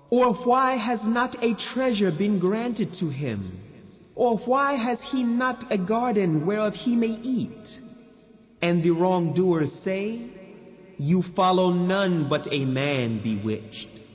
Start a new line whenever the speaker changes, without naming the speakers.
Or why has not a treasure been granted to him? Or why has he not a garden whereof he may eat? And the wrongdoers say, you follow none but a man bewitched.